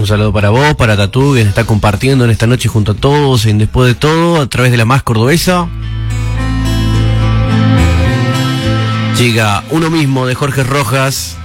Un saludo para vos, para Tatú, que está compartiendo en esta noche junto a todos, en Después de Todo, a través de la Más Cordobesa. Llega Uno Mismo de Jorge Rojas.